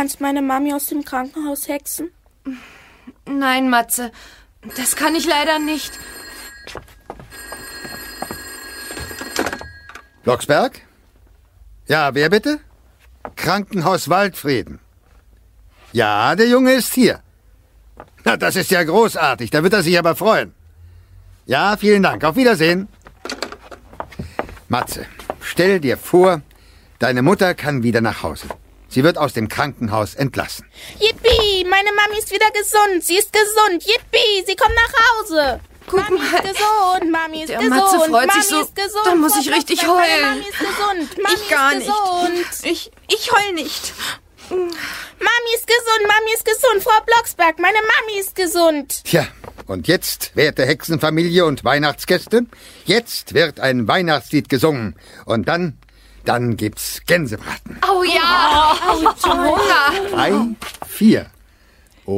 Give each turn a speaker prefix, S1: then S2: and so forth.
S1: kannst meine Mami aus dem Krankenhaus hexen?
S2: Nein, Matze, das kann ich leider nicht.
S3: Blocksberg? Ja, wer bitte? Krankenhaus Waldfrieden. Ja, der Junge ist hier. Na, das ist ja großartig, da wird er sich aber freuen. Ja, vielen Dank, auf Wiedersehen. Matze, stell dir vor, deine Mutter kann wieder nach Hause. Sie wird aus dem Krankenhaus entlassen.
S1: Yippie, meine Mami ist wieder gesund. Sie ist gesund. Yippie, sie kommt nach Hause.
S2: Guck
S1: Mami
S2: mal.
S1: ist gesund, Mami ist
S2: Der
S1: gesund.
S2: Matze freut
S1: Mami
S2: sich so,
S1: ist gesund.
S2: da muss
S1: Frau
S2: ich richtig
S1: Blocksberg,
S2: heulen.
S1: Meine Mami ist gesund. Mami
S2: Ich gar
S1: ist
S2: nicht.
S1: gesund.
S2: Ich heul nicht.
S1: Mami ist gesund, Mami ist gesund. Frau Blocksberg, meine Mami ist gesund.
S3: Tja, und jetzt, werte Hexenfamilie und Weihnachtsgäste, jetzt wird ein Weihnachtslied gesungen. Und dann gibt's Gänsebraten.
S2: Oh ja, ich hab schon Hunger.
S3: 3, 4.